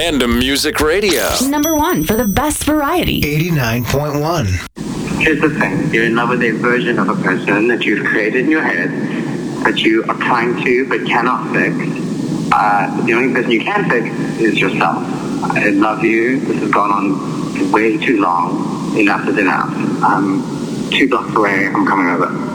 Random Music Radio. Number 1 for the best variety. 89.1. Here's the thing. You're in love with a version of a person that you've created in your head that you are trying to but cannot fix. The only person you can fix is yourself. I love you. This has gone on way too long. Enough is enough. I'm 2 blocks away. I'm coming over.